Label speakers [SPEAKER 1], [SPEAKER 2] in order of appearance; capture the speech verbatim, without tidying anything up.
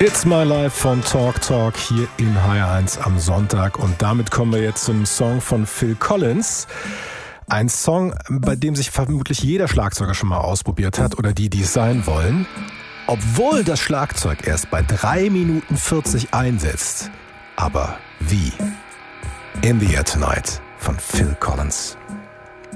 [SPEAKER 1] It's My Life von Talk Talk hier in H eins am Sonntag. Und damit kommen wir jetzt zum Song von Phil Collins. Ein Song, bei dem sich vermutlich jeder Schlagzeuger schon mal ausprobiert hat oder die, die es sein wollen. Obwohl das Schlagzeug erst bei drei Minuten vierzig einsetzt. Aber wie? In the Air Tonight von Phil Collins.